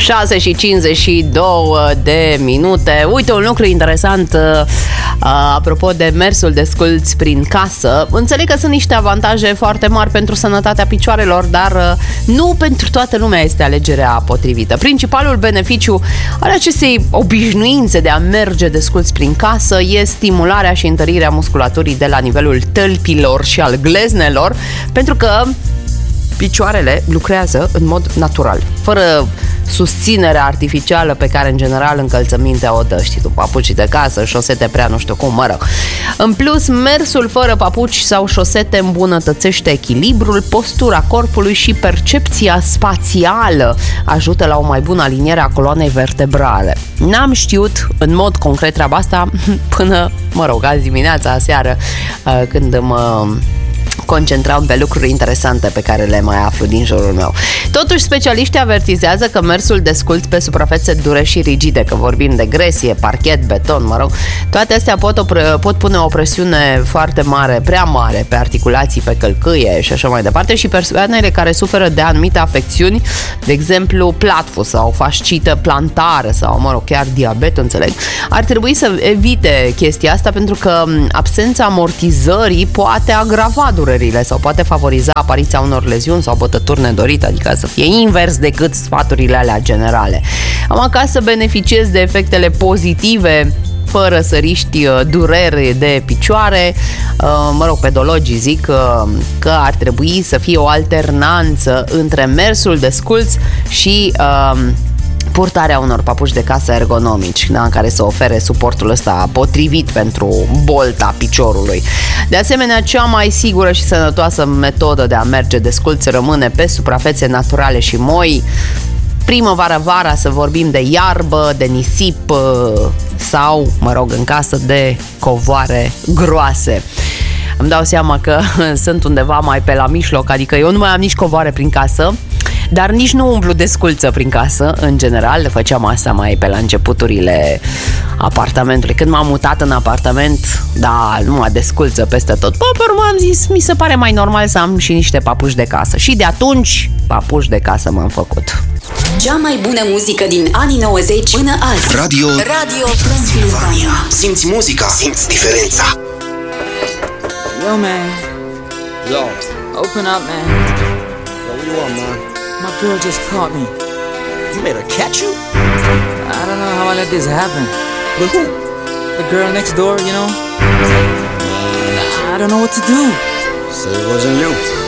6:52 de minute. Uite un lucru interesant apropo de mersul de sculți prin casă. Înțeleg că sunt niște avantaje foarte mari pentru sănătatea picioarelor, dar nu pentru toată lumea este alegerea potrivită. Principalul beneficiu al acestei obișnuințe de a merge de sculți prin casă e stimularea și întărirea musculaturii de la nivelul tălpilor și al gleznelor, pentru că picioarele lucrează în mod natural, fără susținerea artificială pe care în general încălțămintea o dă, știi tu, papuci de casă, șosete prea nu știu cum, mă rog. În plus, mersul fără papuci sau șosete îmbunătățește echilibrul, postura corpului și percepția spațială, ajută la o mai bună aliniere a coloanei vertebrale. N-am știut în mod concret treaba asta până, mă rog, azi dimineața, aseară, când mă concentram pe lucruri interesante pe care le mai aflu din jurul meu. Totuși, specialiștii avertizează că mersul de sculți pe suprafețe dure și rigide, că vorbim de gresie, parchet, beton, mă rog, toate astea pot pune o presiune foarte mare, prea mare, pe articulații, pe călcâie și așa mai departe, și persoanele care suferă de anumite afecțiuni, de exemplu platfus sau fascită plantară sau, mă rog, chiar diabet, înțeleg, ar trebui să evite chestia asta, pentru că absența amortizării poate agrava durerile sau poate favoriza apariția unor leziuni sau bătături nedorite, adică să fie invers decât sfaturile alea generale. Am ca să beneficiezi de efectele pozitive fără să riști dureri de picioare, mă rog, pedologii zic că ar trebui să fie o alternanță între mersul de sculți și purtarea unor papuci de casă ergonomici, da, în care să ofere suportul ăsta potrivit pentru bolta piciorului. De asemenea, cea mai sigură și sănătoasă metodă de a merge de sculți rămâne pe suprafețe naturale și moi. Primăvară-vara să vorbim de iarbă, de nisip sau, mă rog, în casă de covoare groase. Îmi dau seama că sunt undeva mai pe la mijloc, adică eu nu mai am nici covoare prin casă, dar nici nu umplu de sculță prin casă, în general. Făceam asta mai pe la începuturile apartamentului. Când m-am mutat în apartament, da, numai de sculță peste tot. Pe urmă am zis, mi se pare mai normal să am și niște papuci de casă. Și de atunci, papuci de casă m-am făcut. Cea mai bună muzică din anii 90 până azi. Radio Transilvania. Simți muzica, simți diferența. Yo, man. Yo. Open up, man. Yo, what you want, man? My girl just caught me. You made her catch you? I don't know how I let this happen. But who? The girl next door, you know? I don't know what to do. So it wasn't you.